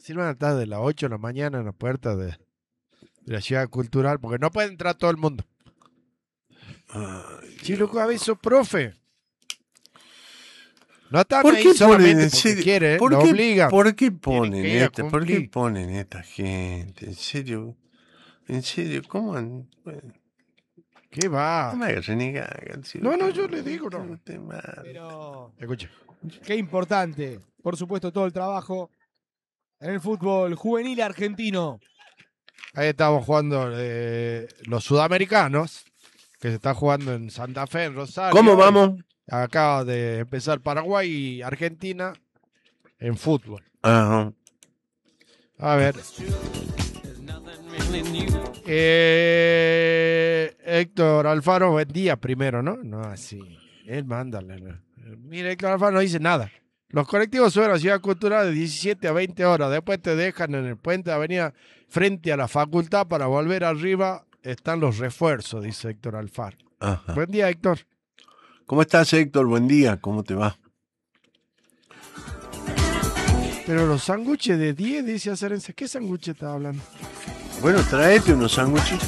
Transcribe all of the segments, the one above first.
Sí, van a estar de las 8 de la mañana en la puerta de la ciudad cultural, porque no puede entrar todo el mundo. Ay, Sí, loco, a veces, profe. No están ¿por ahí qué solamente ponen, en porque serio, quieren, por lo qué, obligan. por qué Tienen ponen que ir a esta, por qué cumplir. ponen esta gente? En serio, ¿cómo? Bueno, ¿Qué no va? me hagas renegar, No, yo le digo, no. usted mal. Pero Escuche. qué importante, por supuesto, todo el trabajo en el fútbol juvenil argentino. Ahí estamos jugando los sudamericanos, que se está jugando en Santa Fe, en Rosario. ¿Cómo vamos? Acaba de empezar Paraguay y Argentina en fútbol. Ajá. A ver. Héctor Alfaro, buen día primero, ¿no? No, así. Él manda. Mira, Héctor Alfaro no dice nada. Los colectivos suben a Ciudad Cultural de 17 a 20 horas. Después te dejan en el puente de Avenida frente a la facultad para volver arriba. Están los refuerzos, dice Héctor Alfaro. Ajá. Buen día, Héctor. ¿Cómo estás, Héctor? Buen día, ¿cómo te va? Pero los sándwiches de 10, dice Acerense. ¿Qué sándwiches está hablando? Bueno, tráete unos sándwichitos.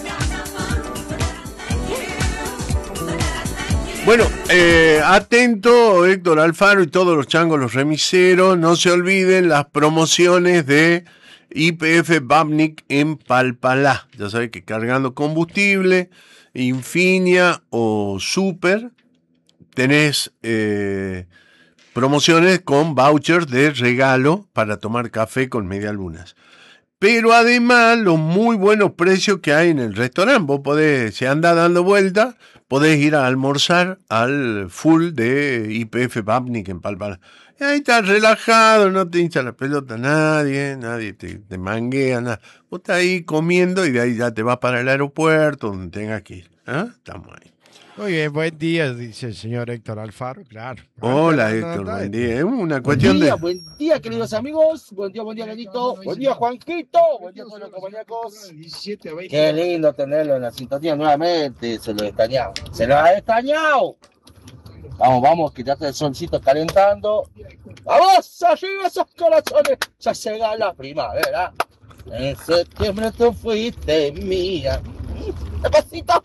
Bueno, atento Héctor Alfaro y todos los changos, los remiseros, no se olviden las promociones de YPF Babnik en Palpalá. Ya saben que cargando combustible, Infinia o Super, tenés promociones con vouchers de regalo para tomar café con medialunas. Pero además los muy buenos precios que hay en el restaurante. Vos podés, si andás dando vueltas, podés ir a almorzar al full de YPF Babnik en Palpalá. Y ahí estás relajado, no te hincha la pelota nadie te manguea, nada. Vos estás ahí comiendo y de ahí ya te vas para el aeropuerto, donde tengas que ir. ¿Ah? Estamos ahí. Muy bien, buen día, dice el señor Héctor Alfaro, claro. Hola Antes, Héctor, no, buen día. Es una cuestión de... Buen día, queridos amigos. Buen día, Lenito. Buen día, Juanquito. Buen día a todos los compañeros. Qué lindo tenerlo en la sintonía nuevamente. Se lo he extrañado. Se lo ha extrañado. Vamos, quítate el solcito calentando. ¡Vamos! ¡Arriba esos corazones! Ya llega la primavera. En septiembre tú fuiste mía. ¡Despacito!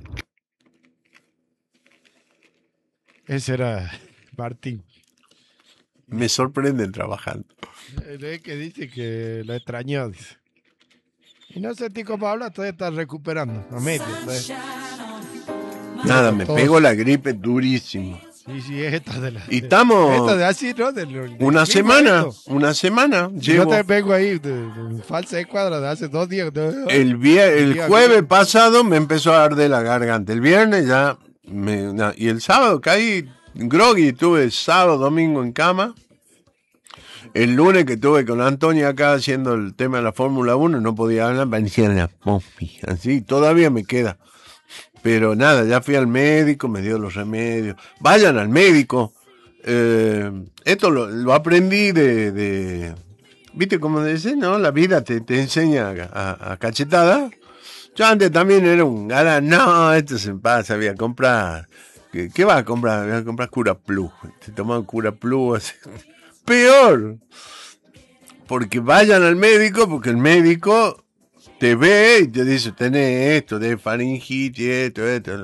Ese era Martín. Me sorprenden trabajando. Es que dice que lo extrañó, dice. Y no sentí cómo habla, todavía está recuperando. A medio. Nada, me pego la gripe durísimo. Sí, esta de la. Y estamos... Esta de así, ¿no? Una semana. Yo Llevo... te vengo ahí de falsa de cuadra de hace 2 días. El jueves pasado me empezó a arder la garganta. El viernes ya... y el sábado caí groggy, tuve sábado, domingo en cama. El lunes que estuve con Antonio acá haciendo el tema de la Fórmula 1, no podía hablar, parecía la pompi. Así, todavía me queda. Pero nada, ya fui al médico, me dio los remedios. Vayan al médico. Esto lo aprendí de... ¿Viste cómo dice? ¿No? La vida te enseña a cachetada. Yo antes también era un galán. No, esto se pasa, voy a comprar. ¿Qué vas a comprar? Voy a comprar Cura Plus. Te toman Cura Plus. Así. Peor. Porque vayan al médico, porque el médico te ve y te dice, tenés esto, de faringitis, esto.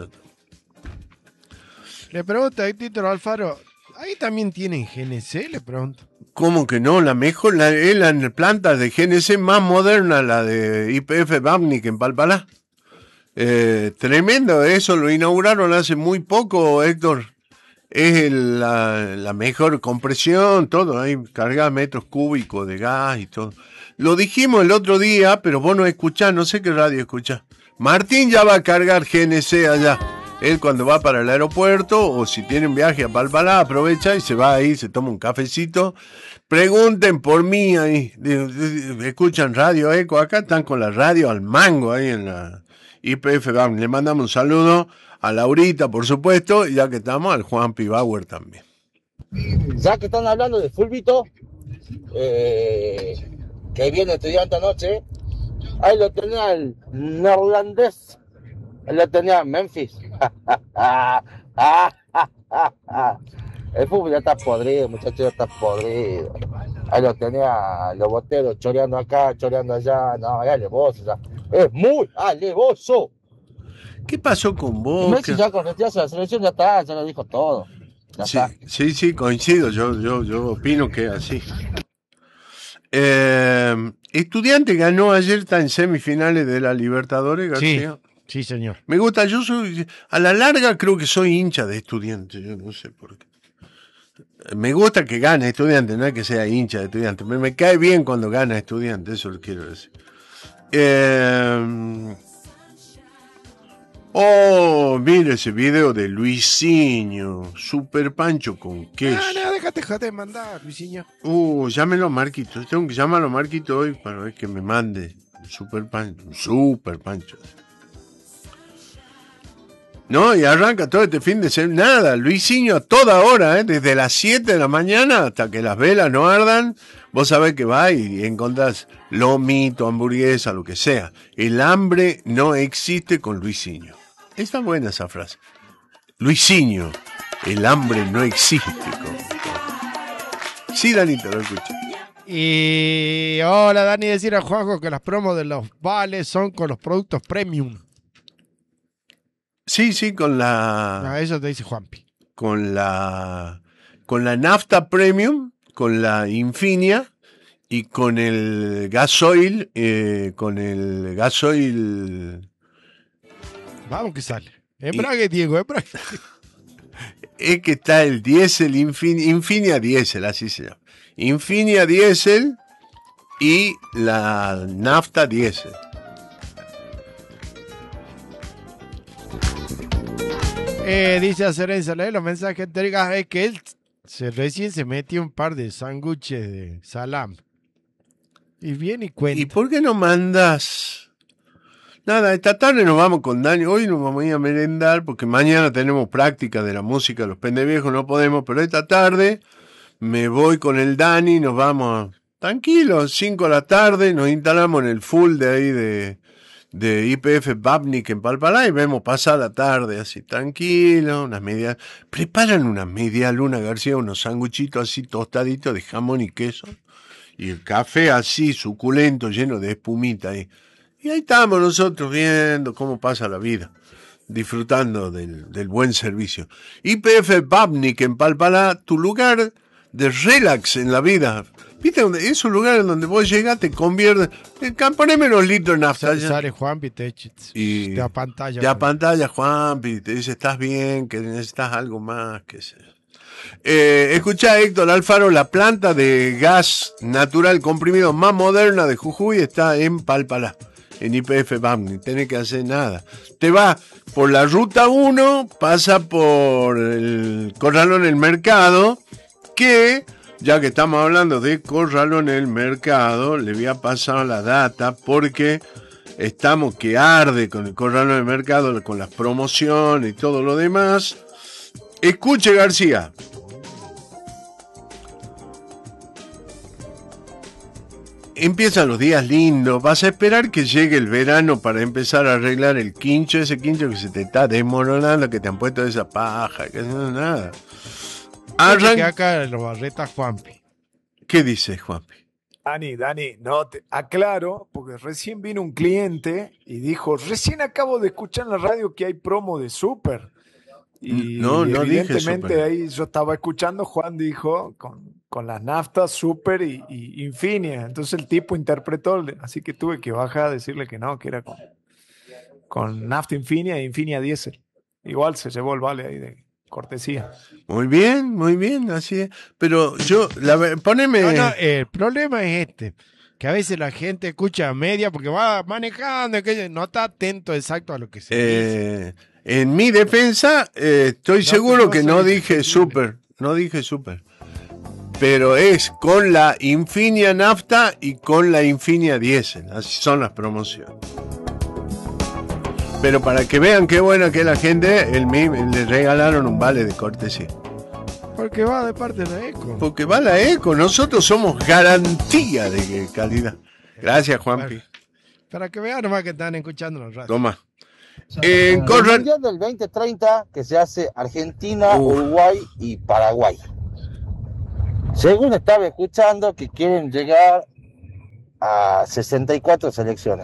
Le pregunto a Héctor Alfaro, ¿ahí también tienen GNC? Le pregunto. ¿Cómo que no? La mejor, es la planta de GNC más moderna, la de YPF Babnik en Palpalá. Tremendo, eso lo inauguraron hace muy poco, Héctor. Es la mejor compresión, todo, ahí carga metros cúbicos de gas y todo. Lo dijimos el otro día, pero vos no escuchás, no sé qué radio escuchás. Martín ya va a cargar GNC allá. Él cuando va para el aeropuerto o si tiene un viaje a Palpalá aprovecha y se va ahí, se toma un cafecito. Pregunten por mí ahí. Escuchan Radio Eco, acá están con la radio al mango ahí en la YPF. Le mandamos un saludo a Laurita, por supuesto, y ya que estamos, al Juan P. Bauer también. Ya que están hablando de Fulvito, que viene estudiante anoche, ahí lo tenía el neerlandés, ahí lo tenía Memphis. El fútbol ya está podrido, muchachos, ya está podrido. Ahí lo tenía los boteros choreando acá, choreando allá. No, es alevoso ya. Es muy alevoso. ¿Qué pasó con Y Boca? Messi ya con retirarse de la selección ya está, ya lo dijo todo. Ya Sí, está. sí, coincido, yo opino que es así. Estudiante ganó ayer, está en semifinales de la Libertadores, García. Sí, señor. Me gusta, a la larga creo que soy hincha de Estudiante, yo no sé por qué. Me gusta que gane Estudiante, no es que sea hincha de Estudiante, me cae bien cuando gana Estudiante, eso lo quiero decir. Mire ese video de Luisinho, Super Pancho con queso. No, déjate de mandar, Luisinho. Llámelo a Marquito, tengo que llamarlo a Marquito hoy para ver que me mande Super Pancho. No, y arranca todo este fin de semana, nada, Luisinho a toda hora, desde las 7 de la mañana hasta que las velas no ardan, vos sabés que va y encontrás lomito, hamburguesa, lo que sea. El hambre no existe con Luisinho. Está buena esa frase. Luisinho, el hambre no existe con... Sí, Danito, lo escucho. Y hola, Dani, decir a Juanjo que las promos de los vales son con los productos premium. Sí, con la... Eso te dice Juanpi. Con la nafta premium, con la Infinia y con el gasoil, Vamos que sale. Embrague, Diego, embrague. Es que está el diésel, Infinia diésel, así se llama. Infinia diésel y la nafta diésel. Dice a Cerenza, lee los mensajes te digas, es que él recién se metió un par de sándwiches de salam. Y viene y cuenta. ¿Y por qué no mandas? Nada, esta tarde nos vamos con Dani. Hoy nos vamos a ir a merendar porque mañana tenemos práctica de la música. Los pendeviejos no podemos, pero esta tarde me voy con el Dani. Nos vamos tranquilos, 5 de la tarde. Nos instalamos en el full de ahí de YPF Babnik en Palpalá y vemos pasar la tarde así tranquilo, preparan una media luna, García, unos sanguchitos así tostaditos de jamón y queso y el café así suculento lleno de espumita ahí. Y ahí estamos nosotros viendo cómo pasa la vida, disfrutando del buen servicio. YPF Babnik en Palpalá, tu lugar de relax en la vida. ¿Viste? Es un lugar en donde vos llegas, te conviertes. Poneme unos litros de nafta. Sale Juanpi, te apantalla. Te apantalla Juanpi, te dice, estás bien, que necesitas algo más, que sé. Escuchá, Héctor Alfaro, la planta de gas natural comprimido más moderna de Jujuy está en Palpalá, en YPF Babnik. No tenés que hacer nada. Te va por la ruta 1, pasa por el Corralón El Mercado, que... Ya que estamos hablando de Corralón El Mercado, le voy a pasar la data porque estamos que arde con el Corralón El Mercado, con las promociones y todo lo demás. Escuche, García. Empiezan los días lindos, vas a esperar que llegue el verano para empezar a arreglar el quincho, ese quincho que se te está desmoronando, que te han puesto esa paja, que no es nada. Que acá lo barreta Juanpi. ¿Qué dice Juanpi? Dani, no, te aclaro, porque recién vino un cliente y dijo, recién acabo de escuchar en la radio que hay promo de Super. Y no evidentemente dije Super. Ahí yo estaba escuchando, Juan dijo, con las naftas Super y Infinia. Entonces el tipo interpretó, así que tuve que bajar a decirle que no, que era con nafta Infinia e Infinia Diesel. Igual se llevó el vale ahí de cortesía. Muy bien, así es. Pero poneme... No, el problema es que a veces la gente escucha a media porque va manejando, que no está atento exacto a lo que se dice. En mi defensa, estoy seguro que no dije Super, pero es con la Infinia Nafta y con la Infinia Diesel, así son las promociones. Pero para que vean qué buena que es la gente, le regalaron un vale de cortesía. Porque va de parte de la ECO. Porque va la ECO, nosotros somos garantía de calidad. Gracias, Juanpi. Para que vean nomás que están escuchando los radios. Toma. En El Mundial del 2030 que se hace Argentina, Uruguay y Paraguay. Según estaba escuchando que quieren llegar a 64 selecciones.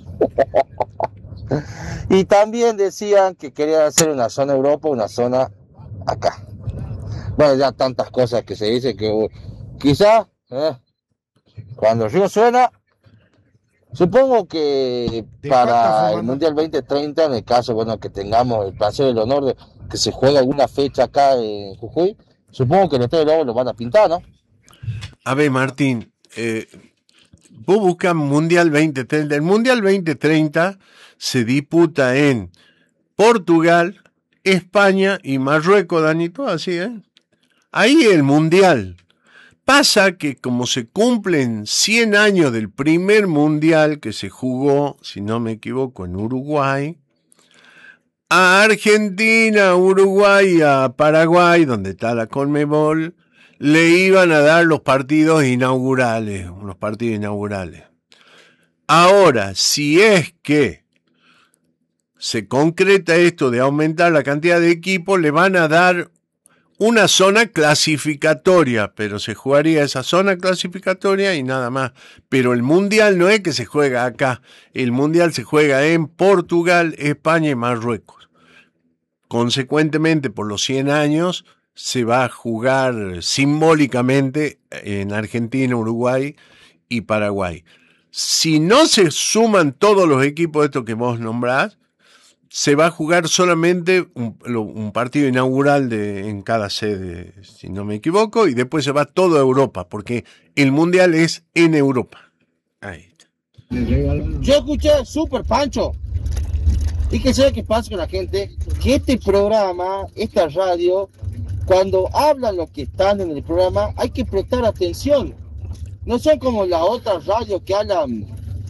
Y también decían que querían hacer una zona Europa, una zona acá. Bueno, ya tantas cosas que se dicen que quizás cuando el río suena, supongo que para el Mundial 2030, en el caso, bueno, que tengamos el placer y el honor de que se juegue alguna fecha acá en Jujuy, supongo que el Estadio Lobo lo van a pintar, ¿no? A ver, Martín, vos buscas Mundial 2030. El Mundial 2030 se disputa en Portugal, España y Marruecos, Danito, así, ¿eh? Ahí el Mundial. Pasa que como se cumplen 100 años del primer Mundial que se jugó, si no me equivoco, en Uruguay, a Argentina, a Uruguay, a Paraguay, donde está la Conmebol, le iban a dar los partidos inaugurales, unos partidos inaugurales. Ahora, si es que se concreta esto de aumentar la cantidad de equipos, le van a dar una zona clasificatoria, pero se jugaría esa zona clasificatoria y nada más. Pero el Mundial no es que se juega acá, el Mundial se juega en Portugal, España y Marruecos. Consecuentemente, por los 100 años, se va a jugar simbólicamente en Argentina, Uruguay y Paraguay. Si no se suman todos los equipos estos que vos nombrás, se va a jugar solamente un partido inaugural en cada sede, si no me equivoco, y después se va toda Europa, porque el Mundial es en Europa. Ahí está. Yo escuché Super Pancho. Y que sabe qué pasa con la gente, que este programa, esta radio, cuando hablan los que están en el programa, hay que prestar atención. No son como las otras radios que hablan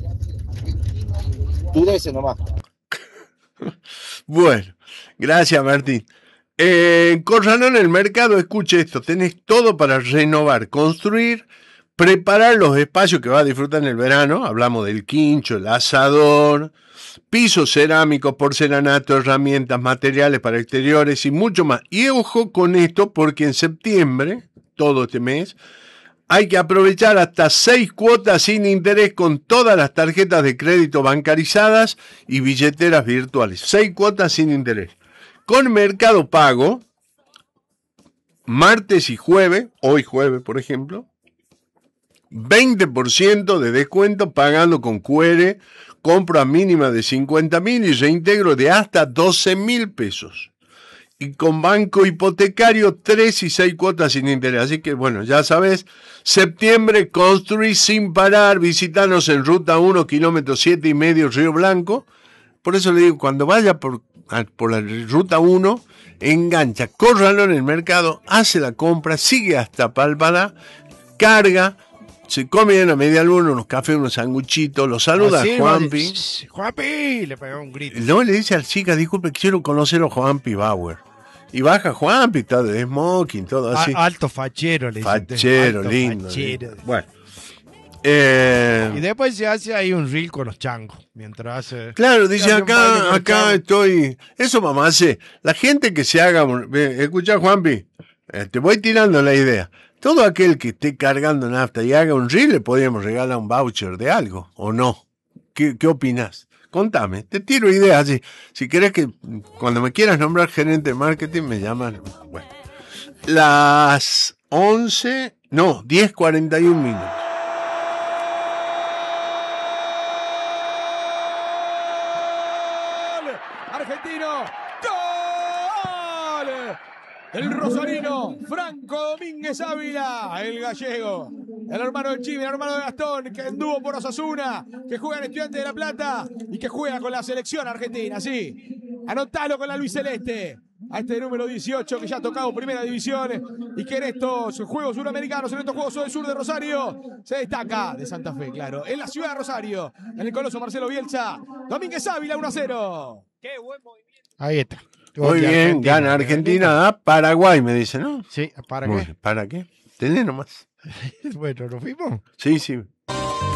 tudeces nomás. Bueno, gracias Martín. Corralón, el mercado, escuche esto, tenés todo para renovar, construir, preparar los espacios que vas a disfrutar en el verano, hablamos del quincho, el asador, pisos cerámicos, porcelanato, herramientas, materiales para exteriores y mucho más. Y ojo con esto porque en septiembre, todo este mes, hay que aprovechar hasta 6 cuotas sin interés con todas las tarjetas de crédito bancarizadas y billeteras virtuales. 6 cuotas sin interés. Con Mercado Pago, martes y jueves, hoy jueves por ejemplo, 20% de descuento pagando con QR, compra mínima de 50.000 y reintegro de hasta 12.000 pesos. Y con banco hipotecario 3 y 6 cuotas sin interés. Así que bueno, ya sabes, septiembre, construir sin parar, visitanos en Ruta 1, kilómetro 7,5, Río Blanco. Por eso le digo, cuando vaya por la Ruta 1, engancha, córralo en el mercado, hace la compra, sigue hasta Pálpala, carga, se come en la media luna, unos cafés, unos sanguchitos, lo saluda a Juanpi. Juanpi, le pegó un grito. No, le dice al chica, disculpe, quiero conocer a Juanpi Bauer. Y baja Juanpi, está de smoking, todo así. Alto fachero, le dice. Fachero, alto lindo. Fachero. Bueno. Y después se hace ahí un reel con los changos. Mientras hace. Claro, dice acá estoy. Eso mamá hace. La gente que se haga. Escucha, Juanpi, te voy tirando la idea. Todo aquel que esté cargando nafta y haga un reel, le podríamos regalar un voucher de algo, ¿o no? ¿Qué opinas? Contame, te tiro ideas. Si querés que cuando me quieras nombrar gerente de marketing, me llaman. Bueno, las 10:41 minutos. Argentino, ¡gol! El rosarino, Franco Domínguez Ávila, el gallego, el hermano del Chimi, el hermano de Gastón, que anduvo por Osasuna, que juega en Estudiantes de La Plata y que juega con la selección argentina, sí. Anotalo con la Luis Celeste, a este número 18 que ya ha tocado primera división y que en estos Juegos Suramericanos, en estos Juegos del Sur de Rosario, se destaca de Santa Fe, claro, en la ciudad de Rosario, en el Coloso Marcelo Bielsa, Domínguez Ávila 1-0. ¡Qué buen movimiento! Ahí está. Muy bien, gana Argentina a Paraguay, me dice, ¿no? Sí, ¿para qué? ¿Para qué? Tenés nomás. Bueno, ¿nos fuimos? Sí.